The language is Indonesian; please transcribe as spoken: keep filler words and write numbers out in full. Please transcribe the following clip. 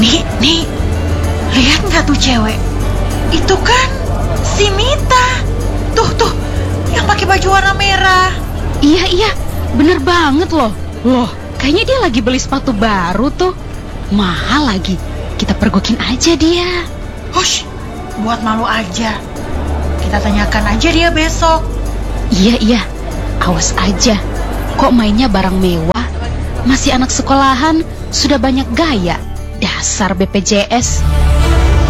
Nih, nih, lihat nggak tuh cewek? Itu kan si Mita. Tuh, tuh, yang pakai baju warna merah. Iya, iya, bener banget loh. Loh, kayaknya dia lagi beli sepatu baru tuh. Mahal lagi. Kita pergokin aja dia. Hush, buat malu aja. Kita tanyakan aja dia besok. Iya, iya, awas aja. Kok mainnya barang mewah? Masih anak sekolahan, sudah banyak gaya. Dasar B P J S.